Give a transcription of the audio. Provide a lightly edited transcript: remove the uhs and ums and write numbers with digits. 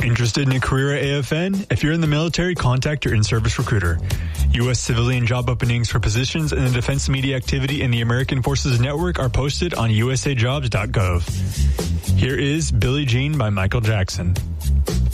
Interested in a career at AFN? If you're in the military, contact your in-service recruiter. U.S. civilian job openings for positions in the defense media activity in the American Forces Network are posted on usajobs.gov. Here is Billie Jean by Michael Jackson.